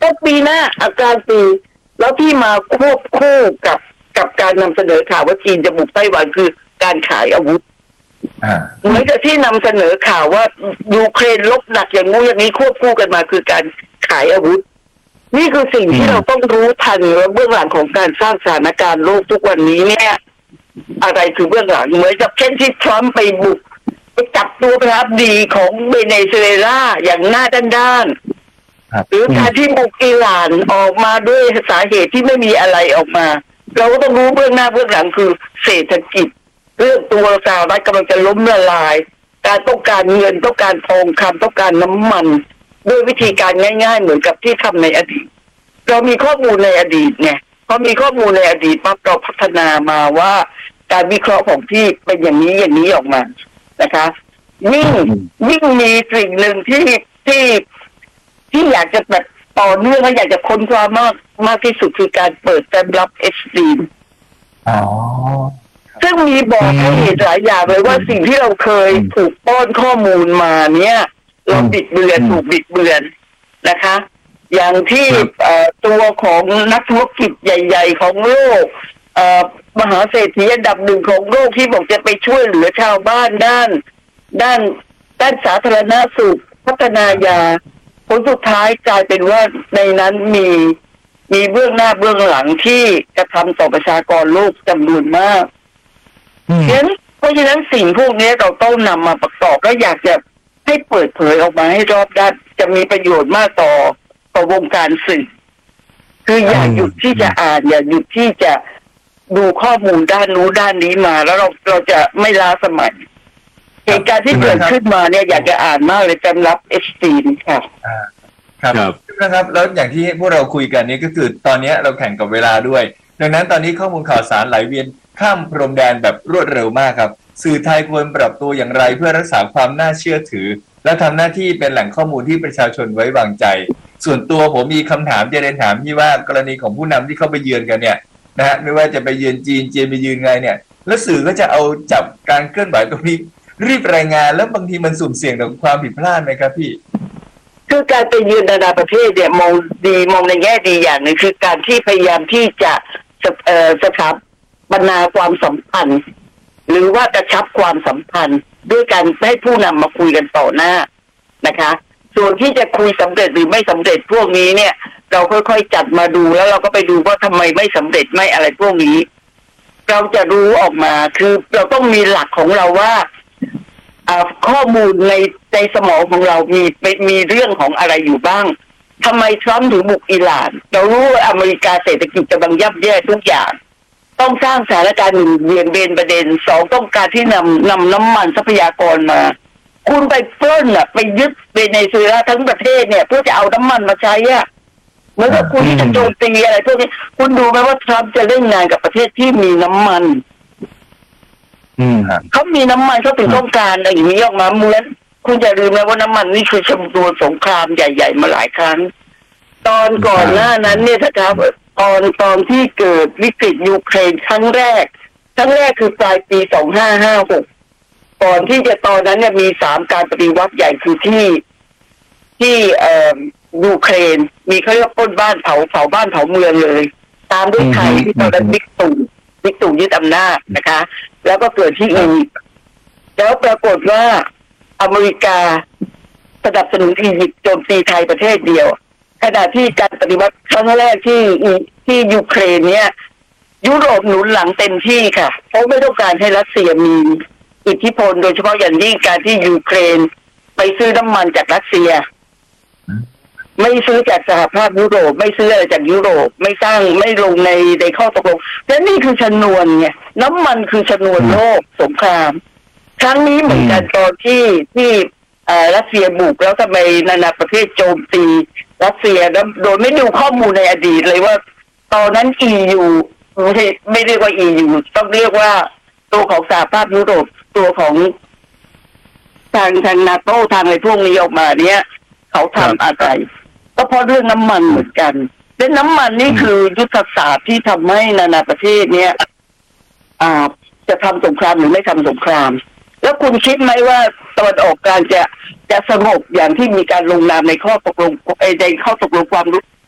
งปีหน้ากลางปีแล้วที่มาควบคู่กับการนำเสนอข่าวว่าจีนจะบุกไต้หวันคือการขายอาวุธเหมือนกับที่นำเสนอข่าวว่ายูเครนลบหนักอย่างงู้อย่างนี้ควบคู่กันมาคือการขายอาวุธนี่คือสิ่งที่เราต้องรู้ทันว่าเบื้องหลังของการสร้างสถานการณ์โลกทุกวันนี้เนี่ยอะไรคือเบื้องหลังเหมือนกับเช่นที่ทรัมป์ไปบุกไปจับตัวประธานาธิบดีของเวเนซุเอลาอย่างหน้าด้านหรือการที่บุกอิหร่านออกมาด้วยสาเหตุที่ไม่มีอะไรออกมาเราก็ต้องรู้เบื้องหน้าเบื้องหลังคือเศรษฐกิจเรื่องตัวสหรัฐกำลังจะล้มละลายการต้องการเงินต้องการทองคำต้องการน้ำมันด้วยวิธีการง่ายๆเหมือนกับที่ทำในอดีตเรามีข้อมูลในอดีตไงพอมีข้อมูลในอดีตปั๊บเราพัฒนามาว่าการวิเคราะห์ของที่เป็นอย่างนี้ออกมานะคะยิ่งมีสิ่งหนึ่งที่อยากจะแบบต่อเนื่องและอยากจะค้นคว้ามากที่สุดคือการเปิดแฟ้มลับเอฟซีซึ่งมีบอกให้เห็นหลายอย่างเลยว่าสิ่งที่เราเคยถูกป้อนข้อมูลมาเนี่ยเราบิดเบือนถูกบิดเบือนนะคะอย่างที่ตัวของนักธุรกิจใหญ่ๆของโลกมหาเศรษฐีอันดับหนึ่งของโลกที่บอกจะไปช่วยเหลือชาวบ้านด้านสาธารณสุขพัฒนายาผลสุดท้ายกลายเป็นว่าในนั้นมีเบื้องหน้าเบื้องหลังที่กระทำต่อประชากรโลกจำนวนมากเพราะฉะนั้นสิ่งพวกนี้เราต้องนำมาประกอบและอยากจะให้เปิดเผยออกมาให้รอบด้านจะมีประโยชน์มากต่อวงการสื่อคืออย่าหยุดที่จะอ่านอย่าหยุดที่จะดูข้อมูลด้านนู้นด้านนี้มาแล้วเราจะไม่ล้าสมัยเหตุการณ์ที่เกิดขึ้นมาเนี่ยอยากจะอ่านมากเลยจำรับเอชซีค่ะครับนะครับแล้วอย่างที่พวกเราคุยกันนี้ก็คือตอนนี้เราแข่งกับเวลาด้วยดังนั้นตอนนี้ข้อมูลข่าวสารไหลเวียนข้ามพรมแดนแบบรวดเร็วมากครับสื่อไทยควรปรับตัวอย่างไรเพื่อรักษาความน่าเชื่อถือและทำหน้าที่เป็นแหล่งข้อมูลที่ประชาชนไว้วางใจส่วนตัวผมมีคำถามจะเรียนถามที่ว่ากรณีของผู้นำที่เข้าไปเยือนกันเนี่ยนะฮะไม่ว่าจะไปเยือนจีนไปเยือนไงเนี่ยแล้วสื่อก็จะเอาจับการเคลื่อนไหวตรงนี้รีบรายงานแล้วบางทีมันสุ่มเสี่ยงต่อความผิดพลาดไหมครับพี่คือการไปเยือนนานาประเทศเนี่ยมองในแง่ดีอย่างหนึ่งคือการที่พยายามที่จะสถาปนาความสัมพันธ์หรือว่ากระชับความสัมพันธ์ด้วยการให้ผู้นำมาคุยกันต่อหน้านะคะส่วนที่จะคุยสำเร็จหรือไม่สำเร็จพวกนี้เนี่ยเราค่อยๆจัดมาดูแล้วเราก็ไปดูว่าทำไมไม่สำเร็จไม่อะไรพวกนี้เราจะรู้ออกมาคือเราต้องมีหลักของเราว่าข้อมูลในสมองของเรามีเรื่องของอะไรอยู่บ้างทำไมทรัมป์ถึงบุกอิหร่านเรารู้ว่าอเมริกาเศรษฐกิจกำลังย่ำแย่ทุกอย่างต้องสร้างสถานการณ์หนึ่งเบี่ยงเบนประเด็นสองต้องการที่นำน้ำมันทรัพยากรมาคุณไปปล้นไปยึดเวเนซุเอลาทั้งประเทศเนี่ยเพื่อจะเอาน้ำมันมาใช้เหมือนกับคุณจะโจมตีอะไรพวกนี้คุณดูไหมว่าทรัมป์จะเล่นงานกับประเทศที่มีน้ำมันเขามีน้ำมันเขาถึงต้องการอะไรอย่างนี้ออกมาเหมือนคุณจะลืมไหมว่าน้ำมันนี่คือชมตัวสงครามใหญ่ๆมาหลายครั้งตอนก่อนหน้านั้นเนี่ยนะครับตอนที่เกิดวิกฤตยูเครนครั้งแรกคือปลายปี2556ก่อนที่จะตอนนั้นเนี่ยมี3การปฏิวัติใหญ่คือที่ยูเครนมีเขาเรียกปล้นบ้านเผาบ้านเผาเมืองเลยตามด้วยไทยที่ตอนนั้นบิ๊กตู่ยึดอำนาจนะคะแล้วก็เกิดที่อียิปต์แล้วปรากฏว่าอเมริกาสนับสนุนอียิปต์โจมตีไทยประเทศเดียวขณะที่การปฏิวัติครั้งแรกที่ยูเครนเนี่ยยุโรปหนุนหลังเต็มที่ค่ะเพราะไม่ต้องการให้รัสเซียมีอิทธิพลโดยเฉพาะอย่างยิ่งการที่ยูเครนไปซื้อน้ำมันจากรัสเซียไม่ซื้อจากสหภาพยุโรปไม่ซื้ออะไรจากยุโรปไม่ลงในข้อตกลงและนี่คือชนวนไงน้ำมันคือชนวนโลกสงครามครั้งนี้เหมือนกันตอนที่รัสเซียบุกแล้วทำไมนานาประเทศโจมตีรัสเซียโดยไม่ดูข้อมูลในอดีตเลยว่าตอนนั้น EU ไม่เรียกว่า EU ต้องเรียกว่าตัวของสหภาพยุโรปตัวของทางนาโต้ทางในพวกนี้ออกมาเนี่ยเขาทำอะไรก็เพราะเรื่องน้ำมันเหมือนกันและน้ำมันนี่คือยุทธศาสตร์ที่ทำให้นานาประเทศเนี่ยจะทำสงครามหรือไม่ทำสงครามแล้วคุณคิดไหมว่าตะวันออกกลางจะสงบอย่างที่มีการลงนามในข้อตกลงความ